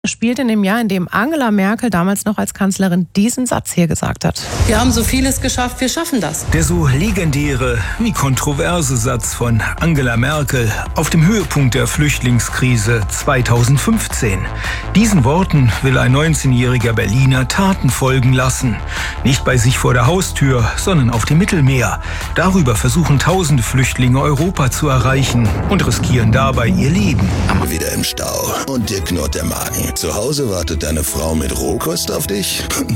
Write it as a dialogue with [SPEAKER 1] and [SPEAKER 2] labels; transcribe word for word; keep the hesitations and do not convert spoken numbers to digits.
[SPEAKER 1] Spielt in dem Jahr, in dem Angela Merkel damals noch als Kanzlerin diesen Satz hier gesagt hat.
[SPEAKER 2] Wir haben so vieles geschafft, wir schaffen das.
[SPEAKER 3] Der so legendäre wie kontroverse Satz von Angela Merkel auf dem Höhepunkt der Flüchtlingskrise zweitausendfünfzehn. Diesen Worten will ein neunzehnjähriger Berliner Taten folgen lassen. Nicht bei sich vor der Haustür, sondern auf dem Mittelmeer. Darüber versuchen tausende Flüchtlinge Europa zu erreichen und riskieren dabei ihr Leben.
[SPEAKER 4] Wieder im Stau und dir knurrt der Magen. Zu Hause wartet deine Frau mit Rohkost auf dich?